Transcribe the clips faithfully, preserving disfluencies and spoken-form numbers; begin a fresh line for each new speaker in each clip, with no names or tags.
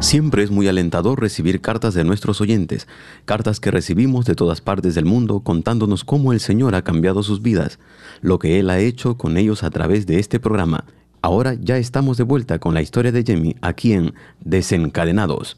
Siempre es muy alentador recibir cartas de nuestros oyentes, cartas que recibimos de todas partes del mundo contándonos cómo el Señor ha cambiado sus vidas, lo que Él ha hecho con ellos a través de este programa. Ahora ya estamos de vuelta con la historia de Jamie aquí en Desencadenados.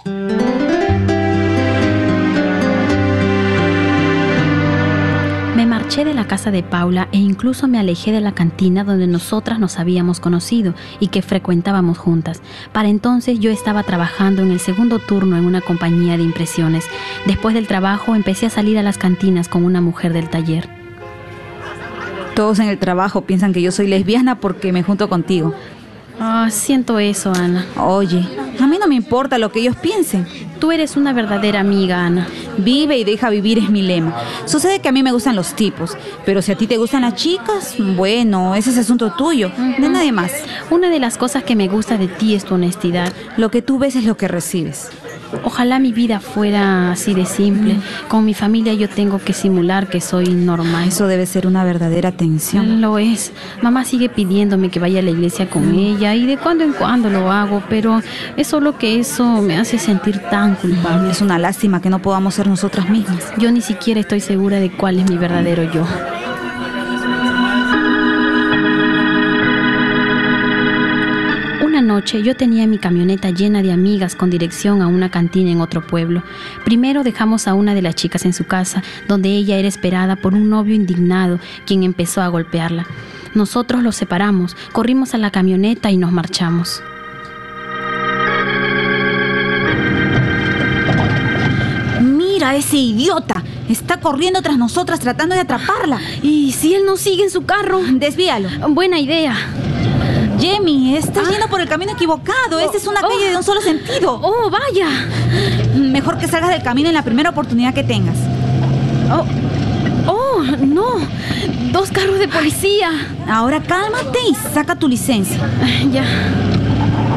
Me marché de la casa de Paula e incluso me alejé de la cantina donde nosotras nos habíamos conocido y que frecuentábamos juntas. Para entonces yo estaba trabajando en el segundo turno en una compañía de impresiones. Después del trabajo empecé a salir a las cantinas con una mujer del taller.
Todos en el trabajo piensan que yo soy lesbiana porque me junto contigo.
Ah, siento eso, Ana.
Oye, a mí no me importa lo que ellos piensen.
Tú eres una verdadera amiga, Ana.
Vive y deja vivir es mi lema. Sucede que a mí me gustan los tipos, pero si a ti te gustan las chicas, bueno, ese es asunto tuyo, uh-huh. de nadie más.
Una de las cosas que me gusta de ti es tu honestidad.
Lo que tú ves es lo que recibes.
Ojalá mi vida fuera así de simple. Mm. Con mi familia yo tengo que simular que soy normal.
Eso debe ser una verdadera tensión.
Lo es. Mamá sigue pidiéndome que vaya a la iglesia con mm. ella y de cuando en cuando lo hago, pero es solo que eso me hace sentir tan culpable.
Es una lástima que no podamos ser nosotras mismas.
Yo ni siquiera estoy segura de cuál es mi verdadero yo. Una noche yo tenía mi camioneta llena de amigas con dirección a una cantina en otro pueblo. Primero dejamos a una de las chicas en su casa, donde ella era esperada por un novio indignado, quien empezó a golpearla. Nosotros los separamos, corrimos a la camioneta y nos marchamos.
¡Mira ese idiota! Está corriendo tras nosotras tratando de atraparla.
¿Y si él nos sigue en su carro?
Desvíalo.
Buena idea.
Jamie, estás ah. yendo por el camino equivocado. Esta es una
oh.
calle de un solo sentido.
¡Oh, vaya!
Mejor que salgas del camino en la primera oportunidad que tengas.
¡Oh! ¡Oh, no! ¡Dos carros de policía!
Ahora cálmate y saca tu licencia.
Ya.